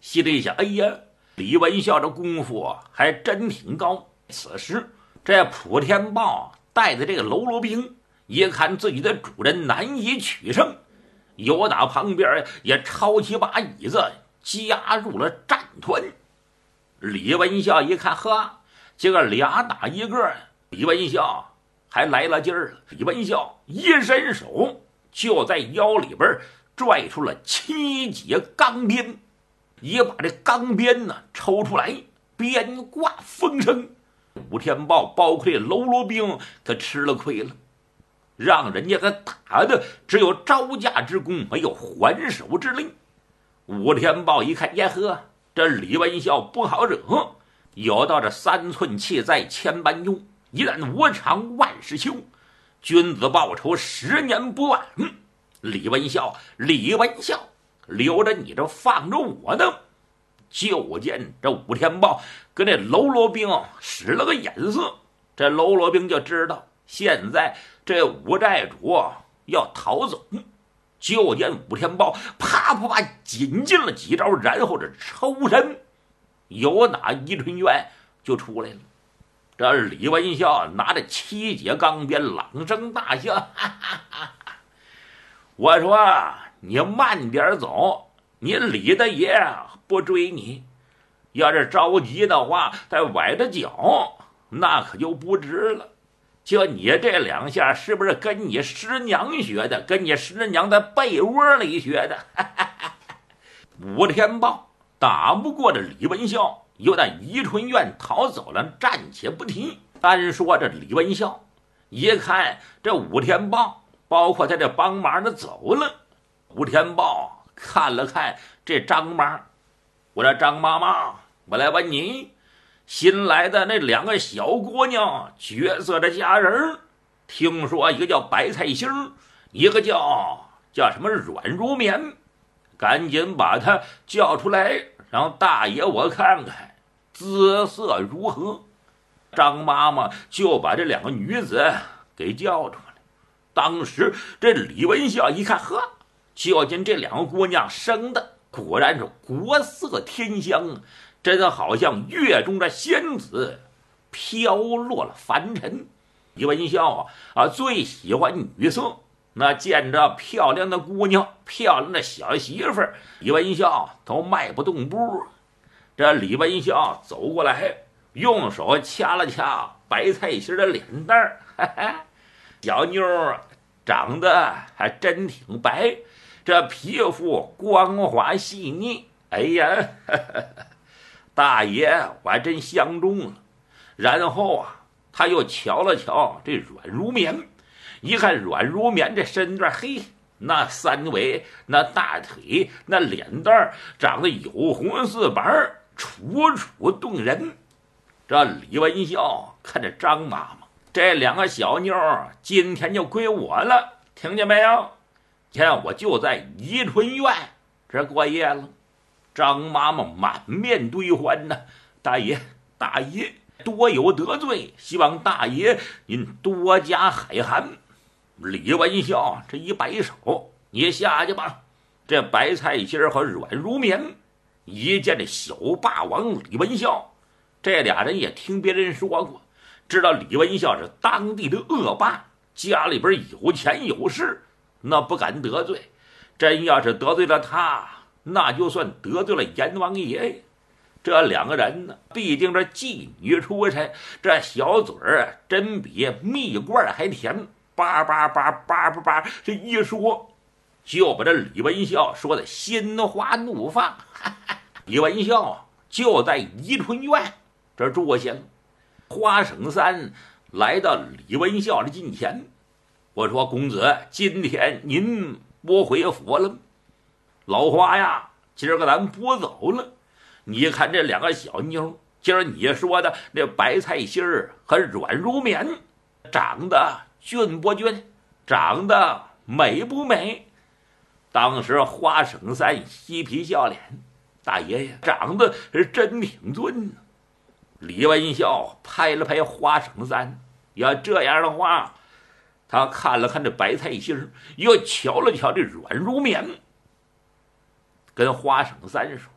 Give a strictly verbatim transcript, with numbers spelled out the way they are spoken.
心里想：哎呀，李文孝这功夫还真挺高。此时，这莆田豹带着这个喽啰兵，一看自己的主人难以取胜，有打旁边也抄起把椅子加入了战团。李文孝一看，呵，这个俩打一个，李文孝还来了劲儿了。李文孝一伸手，就在腰里边拽出了七节钢鞭，也把这钢鞭呢抽出来，鞭挂风声。武天豹包括这喽啰兵可吃了亏了，让人家给打的只有招架之功，没有还手之力。武天豹一看，呀呵，这李文孝不好惹，有道这三寸气在千般用，一旦无常万事休，君子报仇十年不晚。李文孝，李文孝，留着你这放着我呢。就见这武天豹跟这喽啰兵使了个眼色，这喽啰兵就知道现在这武寨主要逃走。就见武天豹啪啪啪紧进了几招，然后这抽身由打宜春院就出来了。这李文孝拿着七节钢鞭，朗声大笑：哈哈哈哈，我说你慢点走，你李大爷不追你，要是着急的话再崴着脚，那可就不值了。就你这两下是不是跟你师娘学的，跟你师娘在被窝里学的？武天豹打不过这李文孝，又在宜春院逃走了，暂且不提。单说这李文孝，一看这武天豹包括他这帮忙的走了，武天豹看了看这张妈，我说张妈妈，我来问你，新来的那两个小姑娘角色的家人，听说一个叫白菜心，一个叫叫什么软如棉，赶紧把她叫出来，让大爷我看看姿色如何。张妈妈就把这两个女子给叫出来。当时这李文孝一看，呵，就见这两个姑娘生的果然是国色天香，真的好像月中的仙子飘落了凡尘。李文孝啊啊最喜欢女色，那见着漂亮的姑娘，漂亮的小媳妇儿，李文孝都迈不动步。这李文孝走过来，用手掐了掐白菜心的脸蛋儿，哈哈，小妞长得还真挺白，这皮肤光滑细腻，哎呀，呵呵，大爷我还真相中了。然后啊，他又瞧了瞧这软如棉，一看软如棉这身段，嘿，那三围，那大腿，那脸蛋长得有红似白，楚楚动人。这李文孝看着张妈妈，这两个小妞今天就归我了，听见没有？看我就在宜春院这过夜了。张妈妈满面堆欢呢，大爷大爷多有得罪，希望大爷您多加海涵。李文孝这一摆手，你下去吧。这白菜心和软如棉一见这小霸王李文孝，这俩人也听别人说过，知道李文孝是当地的恶霸，家里边有钱有势，那不敢得罪。真要是得罪了他，那就算得罪了阎王爷。这两个人呢，毕竟这妓女出身，这小嘴儿真比蜜罐还甜，叭叭叭叭叭叭，这一说就把这李文孝说的心花怒放。李文孝就在宜春院这住下了。花省三来到李文孝的近前，我说公子，今天您不回府了？老花呀，今儿个咱不走了。你看这两个小妞，今儿你说的那白菜心儿和软如棉，长得俊不俊？长得美不美？当时花省三嬉皮笑脸，大爷爷长得是真挺俊呢。李文孝拍了拍花省三，要这样的话，他看了看这白菜心，又瞧了瞧这软如棉，跟花省三说：“